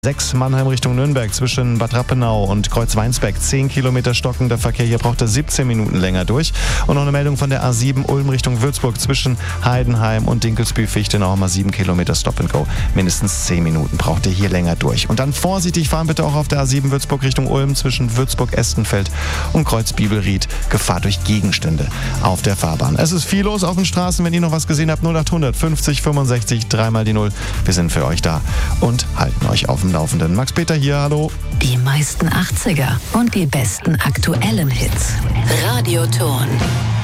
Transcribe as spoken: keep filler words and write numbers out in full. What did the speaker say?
sechs Mannheim Richtung Nürnberg zwischen Bad Rappenau und Kreuzweinsberg. zehn Kilometer stockender Verkehr. Hier braucht er siebzehn Minuten länger durch. Und noch eine Meldung von der A sieben Ulm Richtung Würzburg zwischen Heidenheim und Dinkelsbühl-Fichtenau. Mal sieben Kilometer Stop and Go. Mindestens zehn Minuten braucht ihr hier länger durch. Und dann vorsichtig fahren bitte auch auf der A sieben Würzburg Richtung Ulm zwischen Würzburg-Estenfeld und Kreuz-Bibelried. Gefahr durch Gegenstände auf der Fahrbahn. Es ist viel los auf den Straßen. Wenn ihr noch was gesehen habt, null achthundert fünfzig fünfundsechzig, dreimal die Null. Wir sind für euch da und halten euch auf dem Laufenden. Max Peter hier, hallo. Die meisten achtziger und die besten aktuellen Hits. Radioton.